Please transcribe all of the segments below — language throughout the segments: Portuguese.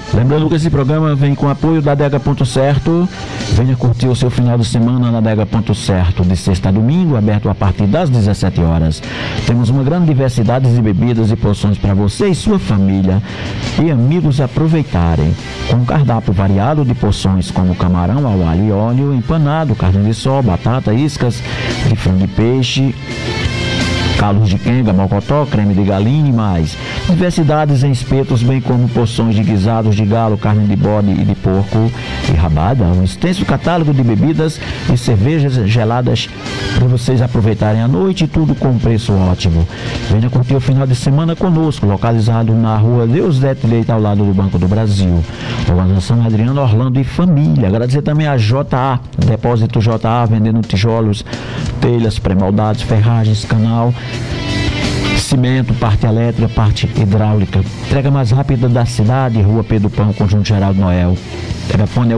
Lembrando que esse programa vem com apoio da Adega Ponto Certo. Venha curtir o seu final de semana na Adega Ponto Certo, de sexta a domingo, aberto a partir das 17 horas. Temos uma grande diversidade de bebidas e porções para você e sua família e amigos aproveitarem. Com um cardápio variado de porções como camarão ao alho e óleo, empanado, carne de sol, batata, iscas de frango e peixe, calos de quenga, mocotó, creme de galinha e mais. Diversidades em espetos, bem como porções de guisados de galo, carne de bode e de porco e rabada. Um extenso catálogo de bebidas e cervejas geladas para vocês aproveitarem a noite, tudo com um preço ótimo. Venha curtir o final de semana conosco, localizado na rua Deusdete Leite, ao lado do Banco do Brasil. Organização Adriano Orlando e Família. Agradecer também a JA, Depósito JA, vendendo tijolos, telhas, pré-moldados, ferragens, canal, cimento, parte elétrica, parte hidráulica. Entrega mais rápida da cidade, Rua Pedro Pão, Conjunto Geraldo Noel. Telefone é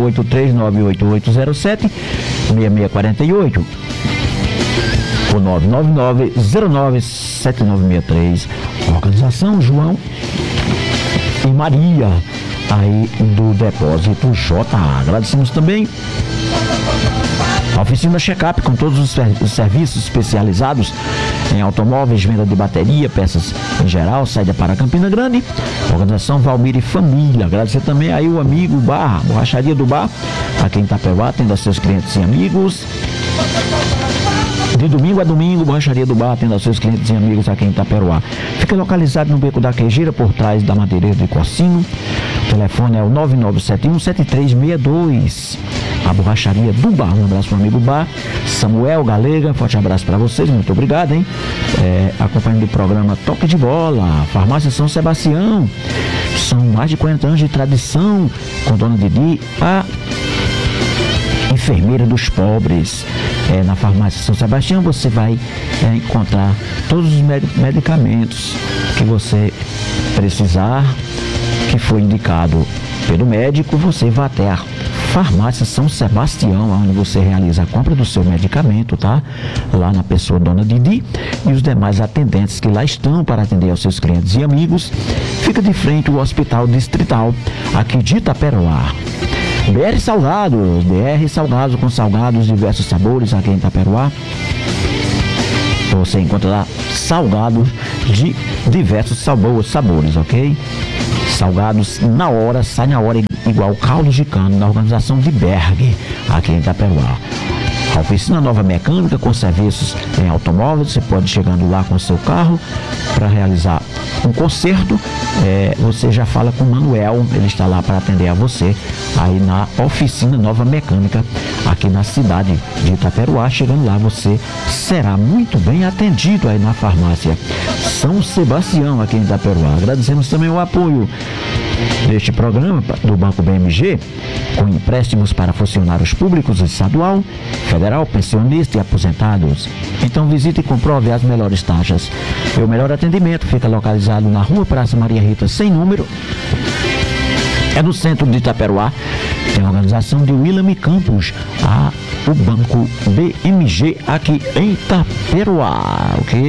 8398807-6648 ou 999-097963. Organização João e Maria, aí do Depósito JA. Agradecemos também a oficina Check-up, com todos os serviços especializados em automóveis, venda de bateria, peças em geral, saída para Campina Grande. Organização Valmir e Família. Agradecer também aí o amigo Bar, Borracharia do Bar, aqui em Itaperuá, atenda seus clientes e amigos. De domingo a domingo, Borracharia do Bar atende aos seus clientes e amigos aqui em Itaperuá. Fica localizado no Beco da Queijeira, por trás da Madeireira de Cocinho. O telefone é o 9971-7362. A Borracharia do Bar. Um abraço para o amigo Bar, Samuel Galega, forte abraço para vocês, muito obrigado, hein? Acompanhando o programa Toque de Bola, Farmácia São Sebastião. São mais de 40 anos de tradição, com Dona Didi, a enfermeira dos pobres. Na Farmácia São Sebastião você vai encontrar todos os medicamentos que você precisar, que foi indicado pelo médico. Você vai até a Farmácia São Sebastião, onde você realiza a compra do seu medicamento, tá? Lá na pessoa Dona Didi e os demais atendentes que lá estão para atender aos seus clientes e amigos. Fica de frente o Hospital Distrital, aqui de Itaperuá. BR Salgados, com salgados de diversos sabores aqui em Itaperuá. Você encontra lá salgados de diversos sabores, ok? Salgados na hora, sai na hora, igual caldo de cano, na organização de Berg, aqui em Itaperuá. A oficina Nova Mecânica, com serviços em automóveis. Você pode ir chegando lá com o seu carro para realizar um conserto. Você já fala com o Manuel, ele está lá para atender a você aí na oficina Nova Mecânica, aqui na cidade de Itaperuá. Chegando lá, você será muito bem atendido aí na farmácia São Sebastião, aqui em Itaperuá. Agradecemos também o apoio deste programa do Banco BMG, com empréstimos para funcionários públicos estadual, federal, pensionistas e aposentados. Então visite e comprove as melhores taxas. E o melhor atendimento fica localizado na Rua Praça Maria Rita, sem número. É no centro de Itaperuá. Tem a organização de William Campos, o Banco BMG aqui em Itaperuá, ok?